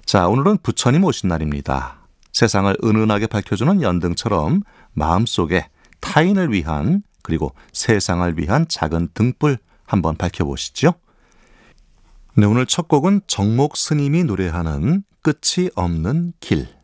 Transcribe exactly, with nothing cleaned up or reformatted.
자, 오늘은 부처님 오신 날입니다. 세상을 은은하게 밝혀주는 연등처럼 마음속에 타인을 위한 그리고 세상을 위한 작은 등불 한번 밝혀보시죠. 네, 오늘 첫 곡은 정목 스님이 노래하는 끝이 없는 길.